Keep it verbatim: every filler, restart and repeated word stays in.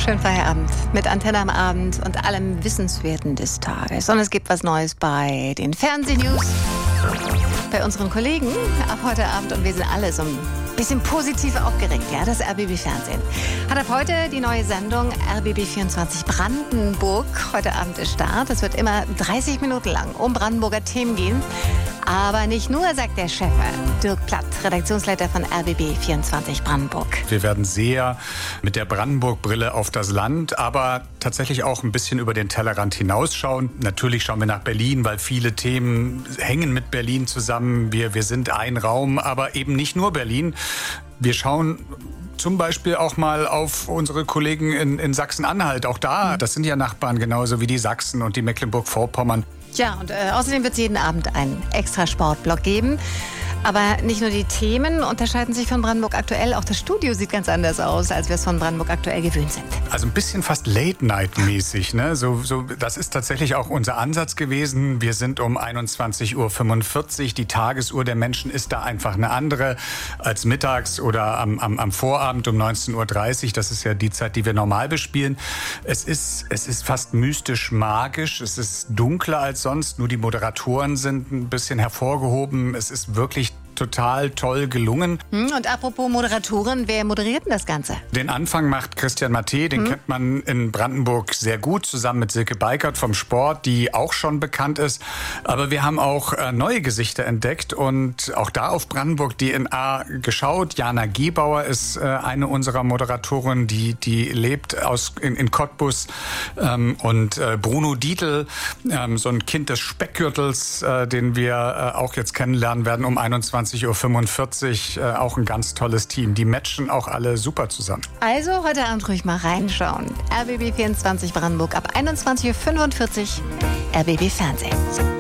Schönen Feierabend mit Antenne am Abend und allem Wissenswerten des Tages. Und es gibt was Neues bei den Fernsehnews, bei unseren Kollegen ab heute Abend. Und wir sind alle so ein bisschen positiv aufgeregt. Ja, das R B B Fernsehen hat ab heute die neue Sendung R B B vierundzwanzig Brandenburg. Heute Abend ist Start. Es wird immer dreißig Minuten lang um Brandenburger Themen gehen. Aber nicht nur, sagt der Chef Dirk Platt, Redaktionsleiter von R B B vierundzwanzig Brandenburg. Wir werden sehr mit der Brandenburg-Brille auf das Land, aber tatsächlich auch ein bisschen über den Tellerrand hinausschauen. Natürlich schauen wir nach Berlin, weil viele Themen hängen mit Berlin zusammen. Wir, wir sind ein Raum, aber eben nicht nur Berlin. Wir schauen zum Beispiel auch mal auf unsere Kollegen in, in Sachsen-Anhalt. Auch da, das sind ja Nachbarn genauso wie die Sachsen und die Mecklenburg-Vorpommern. Ja, und äh, außerdem wird es jeden Abend einen extra Sportblock geben. Aber nicht nur die Themen unterscheiden sich von Brandenburg aktuell, auch das Studio sieht ganz anders aus, als wir es von Brandenburg aktuell gewöhnt sind. Also ein bisschen fast Late-Night-mäßig, ne? So, so, das ist tatsächlich auch unser Ansatz gewesen. Wir sind um einundzwanzig Uhr fünfundvierzig. Die Tagesuhr der Menschen ist da einfach eine andere als mittags oder am, am, am Vorabend um neunzehn Uhr dreißig. Das ist ja die Zeit, die wir normal bespielen. Es ist, es ist fast mystisch-magisch. Es ist dunkler als sonst. Nur die Moderatoren sind ein bisschen hervorgehoben. Es ist wirklich total toll gelungen. Und apropos Moderatoren, wer moderiert denn das Ganze? Den Anfang macht Christian Matte, den hm. kennt man in Brandenburg sehr gut, zusammen mit Silke Beikert vom Sport, die auch schon bekannt ist. Aber wir haben auch äh, neue Gesichter entdeckt und auch da auf Brandenburg D N A geschaut. Jana Gebauer ist äh, eine unserer Moderatoren, die, die lebt aus, in, in Cottbus. Ähm, und äh, Bruno Dietl, ähm, so ein Kind des Speckgürtels, äh, den wir äh, auch jetzt kennenlernen werden um einundzwanzig Uhr fünfundvierzig, äh, auch ein ganz tolles Team. Die matchen auch alle super zusammen. Also heute Abend ruhig mal reinschauen. R B B vierundzwanzig Brandenburg ab einundzwanzig Uhr fünfundvierzig, R B B Fernsehen.